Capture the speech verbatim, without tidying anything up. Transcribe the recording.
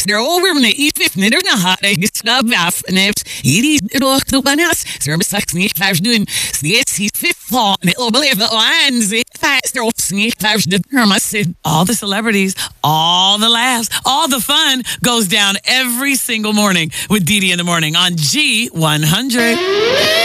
er over me if neer na ha gestap af en heeft hierdie door to banas ser besaks nie vijf doen steeds he fifth and it'll believe it lines faster op sneak vijf de all the celebrities, all the laughs, all the fun goes down every single morning with Dee Dee in the Morning on G one hundred.